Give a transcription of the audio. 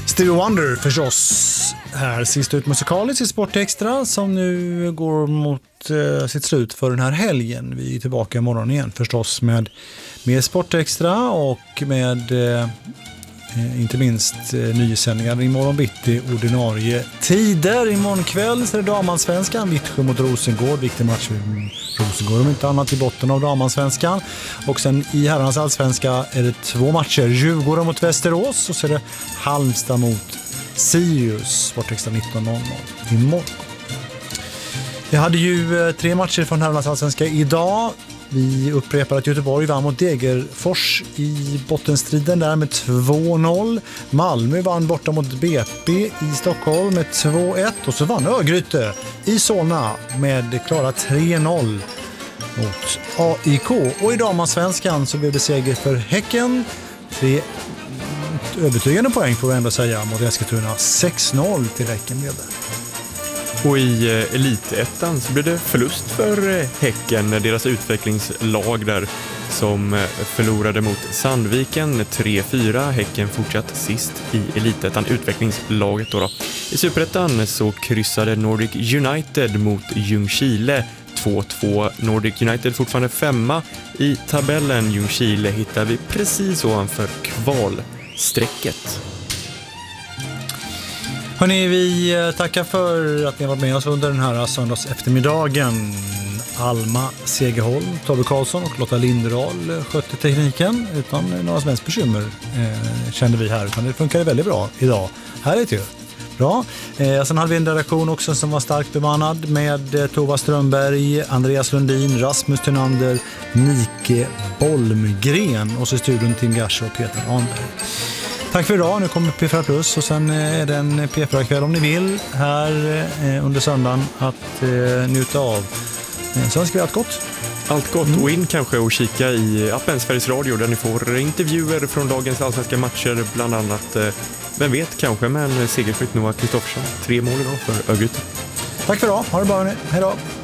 Stevie Wonder förstås här sist ut musikaliskt i Sportextra som nu går mot sitt slut för den här helgen. Vi är tillbaka imorgon igen förstås med Sportextra och med inte minst nysändningar imorgon bitti ordinarie tider. Imorgon kväll så är det Damansvenskan, Vittsjö mot Rosengård, viktig match för Rosengård om inte annat i botten av Damansvenskan. Och sen i herrarnas allsvenska är det 2 matcher, Djurgården mot Västerås och så är det Halmstad mot Sirius, Sportextra 19.00 imorgon. Vi hade ju 3 matcher från herrarnas allsvenska idag. Vi upprepar att Göteborg vann mot Degerfors i bottenstriden där med 2-0. Malmö vann borta mot BP i Stockholm med 2-1. Och så vann Örgryte i Solna med klara 3-0 mot AIK. Och i damansvenskan så blev det seger för Häcken. 3 övertygande poäng får vi ändå säga mot Eskilstuna. 6-0 till Häcken blev det. Och i elitettan så blev det förlust för Häcken, deras utvecklingslag där som förlorade mot Sandviken 3-4. Häcken fortsatt sist i elitettan, utvecklingslaget då. I Superettan så kryssade Nordic United mot Ljungskile 2-2. Nordic United fortfarande 5:a i tabellen. Ljungskile hittar vi precis ovanför kvalstrecket. Hörrni, vi tackar för att ni har varit med oss under den här söndags eftermiddagen. Alma Segerholm, Tobbe Karlsson och Lotta Linderal skötte tekniken utan några som helst bekymmer kände vi här. Utan det funkade väldigt bra idag. Härligt ju. Bra. Sen hade vi en redaktion också som var starkt bemannad med Tova Strömberg, Andreas Lundin, Rasmus Thunander, Nike Bolmgren och så studion Tim Garsche och Peter Anberg. Tack för idag. Nu kommer P4 Plus och sen är det en P4-kväll om ni vill här under söndagen att njuta av. Så önskar vi allt gott. Allt gott och in kanske och kika i appen Sveriges Radio där ni får intervjuer från dagens allsvenska matcher bland annat. Vem vet kanske med en segerskytt Noah Kristoffersson. 3 mål idag för Örgryte. Tack för idag. Ha det bra. Hej då.